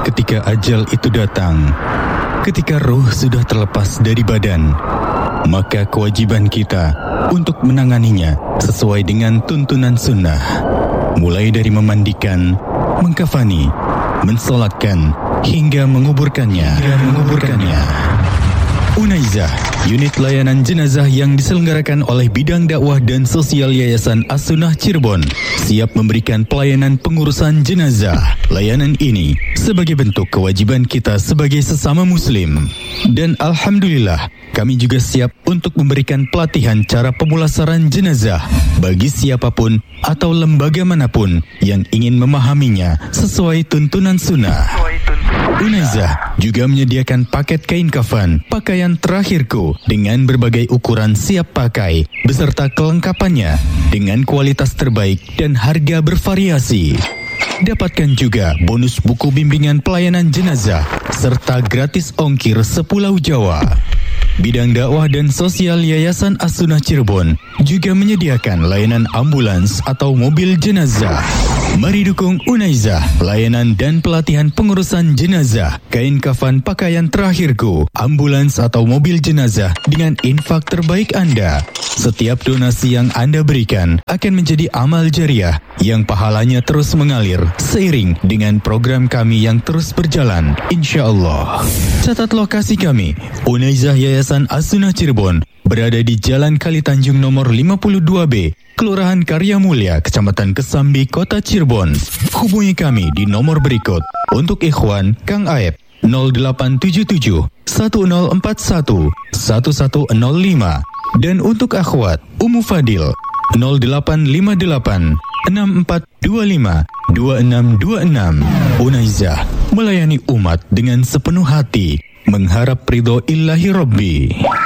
ketika ajal itu datang, ketika ruh sudah terlepas dari badan, maka kewajiban kita untuk menanganinya sesuai dengan tuntunan sunnah, mulai dari memandikan, mengkafani, mensolatkan, hingga menguburkannya. Unaizah, unit layanan jenazah yang diselenggarakan oleh Bidang Dakwah dan Sosial Yayasan As-Sunnah Cirebon, siap memberikan pelayanan pengurusan jenazah. Layanan ini sebagai bentuk kewajiban kita sebagai sesama muslim. Dan alhamdulillah, kami juga siap untuk memberikan pelatihan cara pemulasaran jenazah bagi siapapun atau lembaga manapun yang ingin memahaminya sesuai tuntunan sunnah. Unaizah juga menyediakan paket kain kafan, pakaian terakhirku dengan berbagai ukuran siap pakai, beserta kelengkapannya dengan kualitas terbaik dan harga bervariasi. Dapatkan juga bonus buku bimbingan pelayanan jenazah, serta gratis ongkir sepulau Jawa. Bidang Dakwah dan Sosial Yayasan As-Sunnah Cirebon juga menyediakan layanan ambulans atau mobil jenazah. Mari dukung Unaizah, layanan dan pelatihan pengurusan jenazah, kain kafan pakaian terakhirku, ambulans atau mobil jenazah dengan infak terbaik Anda. Setiap donasi yang Anda berikan akan menjadi amal jariah yang pahalanya terus mengalir seiring dengan program kami yang terus berjalan, insya-Allah. Catat lokasi kami, Unaizah Yayasan As-Sunnah Cirebon, berada di Jalan Kali Tanjung nomor 52B, Kelurahan Karya Mulia, Kecamatan Kesambi, Kota Cirebon. Hubungi kami di nomor berikut. Untuk ikhwan, Kang Aep, 0877 1041 1105. Dan untuk akhwat, Umu Fadil, 0858 6425 2626. Unaizah melayani umat dengan sepenuh hati, mengharap ridho Ilahi Rabbi.